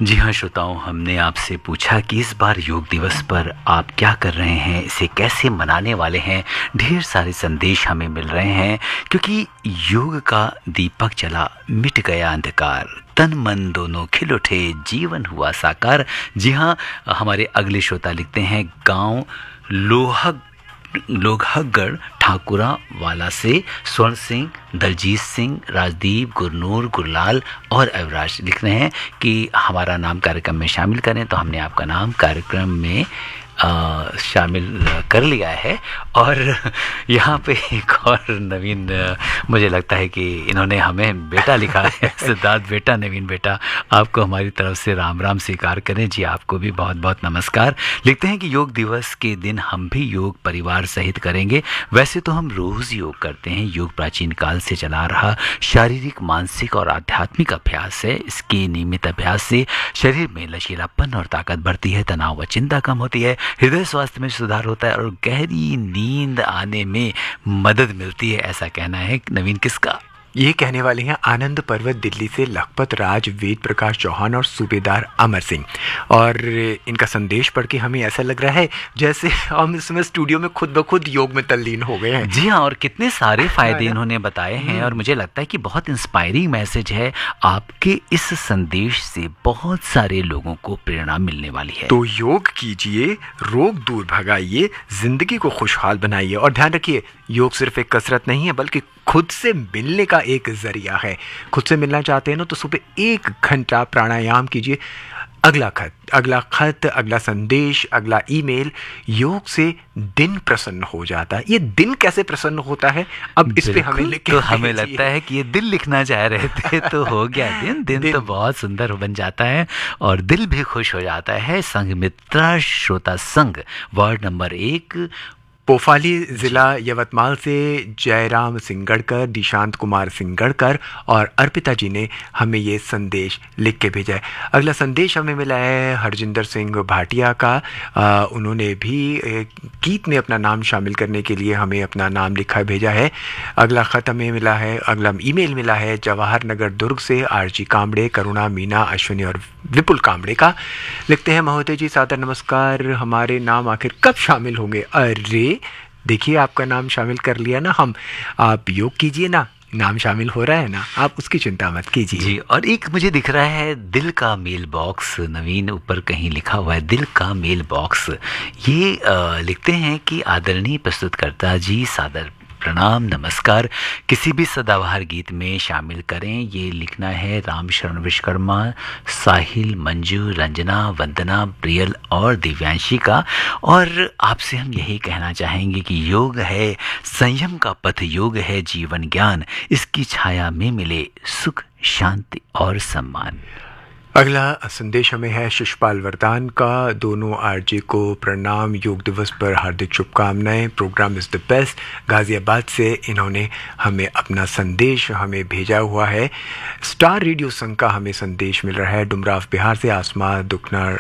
जी हाँ श्रोताओं, हमने आपसे पूछा कि इस बार योग दिवस पर आप क्या कर रहे हैं, इसे कैसे मनाने वाले हैं। ढेर सारे संदेश हमें मिल रहे हैं क्योंकि योग का दीपक जला, मिट गया अंधकार, तन मन दोनों खिल उठे, जीवन हुआ साकार। जी हाँ, हमारे अगले श्रोता लिखते हैं गांव लोहगढ़ ठाकुरा वाला से स्वर्ण सिंह, दलजीत सिंह, राजदीप, गुरनूर, गुरलाल और अविराज लिख रहे हैं कि हमारा नाम कार्यक्रम में शामिल करें। तो हमने आपका नाम कार्यक्रम में शामिल कर लिया है। और यहाँ पे एक और नवीन, मुझे लगता है कि इन्होंने हमें बेटा लिखा है सिद्धार्थ बेटा, नवीन बेटा, आपको हमारी तरफ से राम राम स्वीकार करें। जी आपको भी बहुत बहुत नमस्कार। लिखते हैं कि योग दिवस के दिन हम भी योग परिवार सहित करेंगे। वैसे तो हम रोज़ योग करते हैं। योग प्राचीन काल से चला रहा शारीरिक, मानसिक और आध्यात्मिक अभ्यास है। इसके नियमित अभ्यास से शरीर में लचीलापन और ताकत बढ़ती है, तनाव व चिंता कम होती है, हृदय स्वास्थ्य में सुधार होता है और गहरी नींद आने में मदद मिलती है। ऐसा कहना है नवीन किसका? ये कहने वाले हैं आनंद पर्वत दिल्ली से लखपत राज, वेद प्रकाश चौहान और सूबेदार अमर सिंह। और इनका संदेश पढ़ के हमें ऐसा लग रहा है जैसे हम इसमें स्टूडियो में खुद ब खुद योग में तल्लीन हो गए हैं। जी हाँ, और कितने सारे फायदे इन्होंने बताए हैं और मुझे लगता है कि बहुत इंस्पायरिंग मैसेज है। आपके इस संदेश से बहुत सारे लोगों को प्रेरणा मिलने वाली है। तो योग कीजिए, रोग दूर भगाइए, जिंदगी को खुशहाल बनाइए। और ध्यान रखिए, योग सिर्फ एक कसरत नहीं है बल्कि खुद से मिलने का एक जरिया है। खुद से मिलना चाहते हैं ना, तो सुबह 1 घंटा प्राणायाम कीजिए। अगला खत, अगला संदेश, अगला ईमेल, योग से दिन प्रसन्न हो जाता है। ये दिन कैसे प्रसन्न होता है, अब इस पे हमें लिख के तो हमें लगता है कि ये दिल लिखना चाह रहे थे तो हो गया दिन तो बहुत सुंदर बन जाता है और दिल भी खुश हो जाता है। संघ मित्रा श्रोता संघ, वार्ड नंबर 1, पोफाली जिला यवतमाल से जयराम सिंगड़कर, दिशांत कुमार सिंगड़कर और अर्पिता जी ने हमें ये संदेश लिख के भेजा है। अगला संदेश हमें मिला है हरजिंदर सिंह भाटिया का। उन्होंने भी गीत में अपना नाम शामिल करने के लिए हमें अपना नाम लिखा भेजा है। अगला ख़त हमें मिला है, अगला ईमेल मिला है जवाहर नगर दुर्ग से आरजी कामड़े, करुणा, मीना, अश्विनी और विपुल कामड़े का। लिखते हैं महोदय जी सादर नमस्कार, हमारे नाम आखिर कब शामिल होंगे? अरे देखिए, आपका नाम शामिल कर लिया ना हम। आप योग कीजिए ना, नाम शामिल हो रहा है ना, आप उसकी चिंता मत कीजिए जी। और एक मुझे दिख रहा है दिल का मेल बॉक्स, नवीन, ऊपर कहीं लिखा हुआ है दिल का मेल बॉक्स। ये लिखते हैं कि आदरणीय प्रस्तुतकर्ता जी सादर प्रणाम, नमस्कार, किसी भी सदाबहार गीत में शामिल करें। ये लिखना है राम शरण विश्वकर्मा, साहिल, मंजू, रंजना, वंदना, प्रियल और दिव्यांशी का। और आपसे हम यही कहना चाहेंगे कि योग है संयम का पथ, योग है जीवन ज्ञान, इसकी छाया में मिले सुख, शांति और सम्मान। अगला संदेश हमें है शिशपाल वरदान का। दोनों आरजे को प्रणाम, योग दिवस पर हार्दिक शुभकामनाएं, programme is the best. Ghaziabad से इन्होंने हमें अपना संदेश हमें भेजा हुआ है। स्टार रेडियो संघ का हमें संदेश मिल रहा है। डुमराव बिहार से आसमा दुखनर